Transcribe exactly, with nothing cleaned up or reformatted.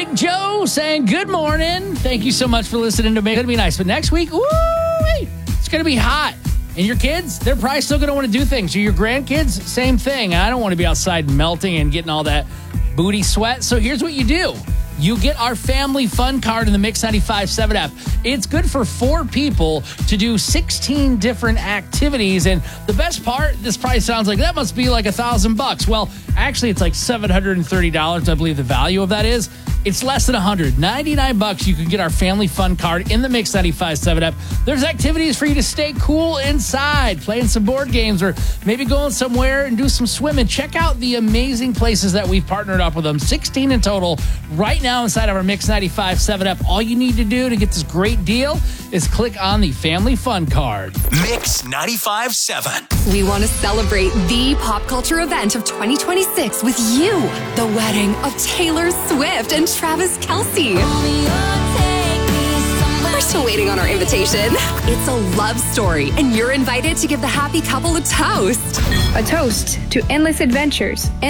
Big Joe saying good morning. Thank you so much for listening to Make It Be Nice. But next week, woo, it's going to be hot. And your kids, they're probably still going to want to do things. Your grandkids, same thing. I don't want to be outside melting and getting all that booty sweat. So here's what you do. You get our family fun card in the Mix ninety-five point seven app. It's good for four people to do sixteen different activities. And the best part, this probably sounds like that must be like a thousand bucks. Well, actually, it's like seven hundred thirty dollars. I believe the value of that is. It's less than one hundred ninety-nine bucks. You can get our family fun card in the Mix ninety-five point seven app. There's activities for you to stay cool inside, playing some board games, or maybe going somewhere and do some swimming. Check out the amazing places that we've partnered up with them. sixteen in total right now inside of our Mix ninety-five point seven app. All you need to do to get this great deal is click on the family fun card. Mix ninety-five point seven. We want to celebrate the pop culture event of twenty twenty-six with you. The wedding of Taylor Swift and Travis Kelce. We're still waiting on our invitation. It's a love story, and you're invited to give the happy couple a toast. A toast to endless adventures.